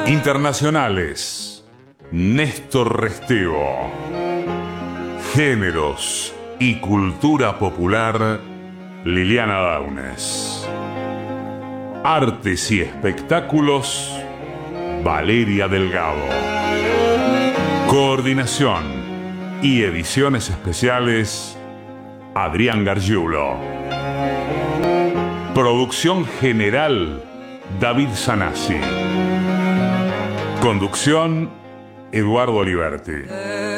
Internacionales: Néstor Restego. Géneros y cultura popular: Liliana Daunes. Artes y espectáculos: Valeria Delgado. Coordinación y ediciones especiales: Adrián Gargiulo. Producción general: David Sanasi. Conducción: Eduardo Oliverti.